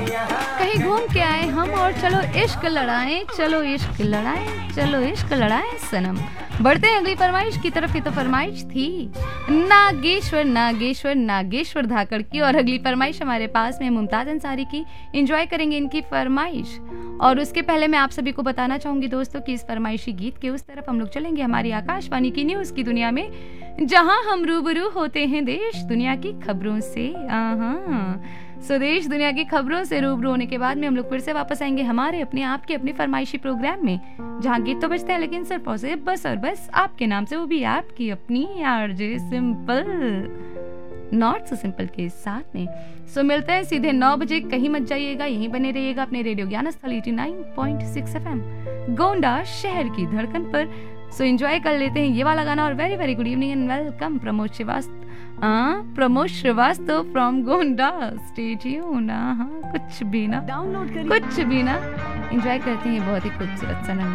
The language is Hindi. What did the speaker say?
कहीं घूम के आए हम और चलो इश्क लड़ाएं, चलो इश्क लड़ाएं, चलो इश्क लड़ाएं सनम। बढ़ते हैं अगली फरमाइश की तरफ। ये तो फरमाइश थी नागेश्वर नागेश्वर नागेश्वर धाकड़ की, और अगली फरमाइश हमारे पास में मुमताज अंसारी की। एंजॉय करेंगे इनकी फरमाइश। और उसके पहले मैं आप सभी को बताना चाहूंगी दोस्तों कि इस फरमाइशी गीत के उस तरफ हम लोग चलेंगे हमारी आकाशवाणी की न्यूज की दुनिया में, जहां हम रूबरू होते हैं देश दुनिया की खबरों से। सो देश दुनिया की खबरों से रूबरू होने के बाद में हम लोग फिर से वापस आएंगे हमारे अपने आपके अपने फरमाइशी प्रोग्राम में, जहां गीत तो बजते हैं लेकिन सिर्फ और सिर्फ बस और बस आपके नाम से, वो भी आपकी अपनी RJ simple, not so simple के साथ में। सो मिलते हैं सीधे 9 बजे। कहीं मत जाइएगा, यहीं बने रहिएगा अपने रेडियो ज्ञान स्थल 89.6 FM गोंडा शहर की धड़कन पर। सो एंजॉय कर लेते हैं ये वाला गाना। और very very good evening and welcome Pramod Srivastava from Gonda. Stay tune. कुछ भी ना एंजॉय करते हैं बहुत ही खूबसूरत सा